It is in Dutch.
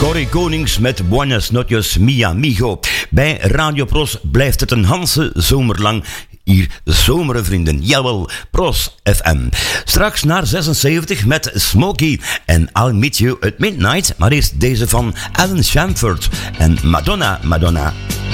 Corrie Konings met Buenos Noches, mi amigo. Bij Radio Pros blijft het een Hanse zomer lang. Hier zomere vrienden, jawel, Pros FM. Straks naar 76 met Smokey en I'll Meet You at Midnight. Maar eerst deze van Alan Shamford en Madonna, Madonna.